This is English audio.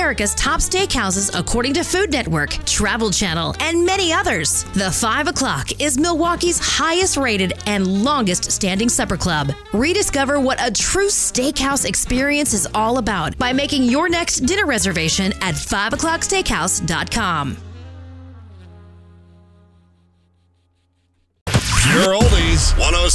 America's top steakhouses according to Food Network, Travel Channel, and many others. The 5 O'Clock is Milwaukee's highest rated and longest standing supper club. Rediscover what a true steakhouse experience is all about by making your next dinner reservation at 5o'clocksteakhouse.com. Pure Oldies 106.